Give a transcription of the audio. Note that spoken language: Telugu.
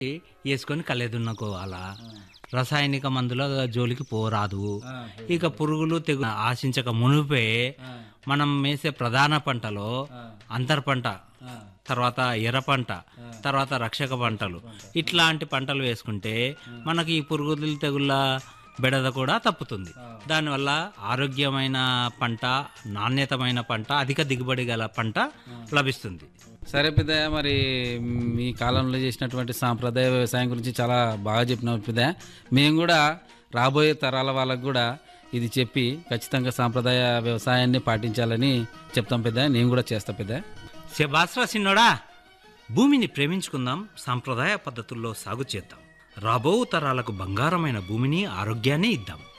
వేసుకొని కళ్ళెదున్నకోవాలా. రసాయనిక మందుల జోలికి పోరాదు. ఇక పురుగులు తెగు ఆశించక మునిపే మనం వేసే ప్రధాన పంటలో అంతర పంట, తర్వాత ఎర్ర పంట, తర్వాత రక్షక పంటలు, ఇట్లాంటి పంటలు వేసుకుంటే మనకి ఈ పురుగులు తెగుళ్ళ బెడద కూడా తప్పుతుంది. దానివల్ల ఆరోగ్యమైన పంట, నాణ్యతమైన పంట, అధిక దిగుబడి గల పంట లభిస్తుంది. సరే పెద్దయ్య, మరి మీ కాలంలో చేసినటువంటి సాంప్రదాయ వ్యవసాయం గురించి చాలా బాగా చెప్పినావు పెద్దయ్య. మేము కూడా రాబోయే తరాల వాళ్ళకు కూడా ఇది చెప్పి ఖచ్చితంగా సాంప్రదాయ వ్యవసాయాన్ని పాటించాలని చెప్తాం పెద్దయ్య. నేను కూడా చేస్తా పెద్దయ్య. శభాస్రా సిన్నోడా, భూమిని ప్రేమించుకుందాం, సాంప్రదాయ పద్ధతుల్లో సాగు చేద్దాం. రాబో తరాలకు బంగారమైన భూమిని, ఆరోగ్యాన్ని ఇద్దాం.